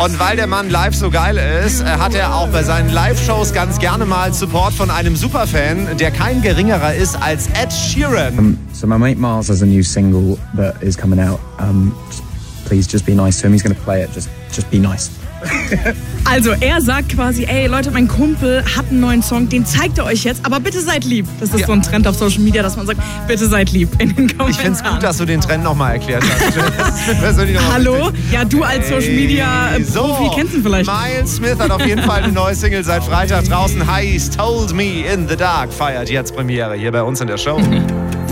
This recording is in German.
Und weil der Mann live so geil ist, hat er auch bei seinen Live-Shows ganz gerne mal Support von einem Superfan, der kein geringerer ist als Ed Sheeran. So my mate Miles has a new single that is coming out. Please just be nice to him. He's going to play it. Just be nice. Also er sagt quasi, ey Leute, mein Kumpel hat einen neuen Song, den zeigt er euch jetzt, aber bitte seid lieb. Das ist so ein Trend auf Social Media, dass man sagt, bitte seid lieb in den Kommentaren. Ich finde es gut, dass du den Trend nochmal erklärt hast. Hallo? Ja, du als Social Media Profi kennst ihn vielleicht. Miles Smith hat auf jeden Fall eine neue Single seit Freitag draußen. He's Told Me in the Dark feiert jetzt Premiere hier bei uns in der Show.